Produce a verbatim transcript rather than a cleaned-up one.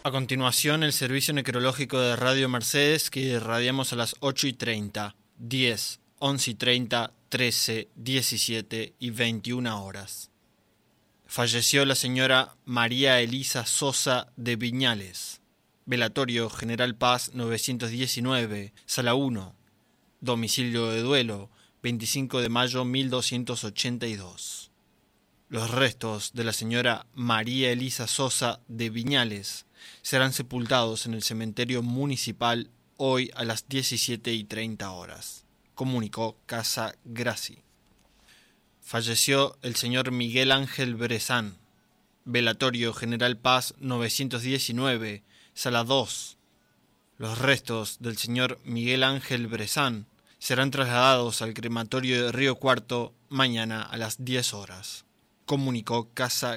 A continuación, el servicio necrológico de Radio Mercedes, que irradiamos a las ocho y treinta, diez, once y treinta, trece, diecisiete y veintiuna horas. Falleció la señora María Elisa Sosa de Viñales. Velatorio General Paz novecientos diecinueve, Sala uno. Domicilio de duelo, veinticinco de mayo mil doscientos ochenta y dos. Los restos de la señora María Elisa Sosa de Viñales serán sepultados en el cementerio municipal hoy a las diecisiete y treinta horas, comunicó Casa Graci. Falleció el señor Miguel Ángel Brezán. Velatorio General Paz novecientos diecinueve, Sala dos. Los restos del señor Miguel Ángel Brezán serán trasladados al crematorio de Río Cuarto mañana a las diez horas, comunicó Casa